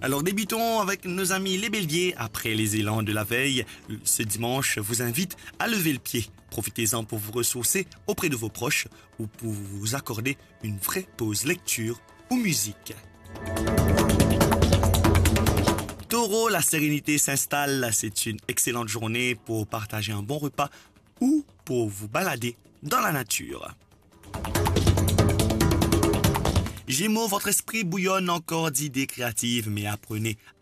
Alors débutons avec nos amis les béliers. Après les élans de la veille, ce dimanche vous invite à lever le pied. Profitez-en pour vous ressourcer auprès de vos proches ou pour vous accorder une vraie pause lecture ou musique. Taureau, la sérénité s'installe. C'est une excellente journée pour partager un bon repas ou pour vous balader dans la nature. Gémeaux, votre esprit bouillonne encore d'idées créatives, mais apprenez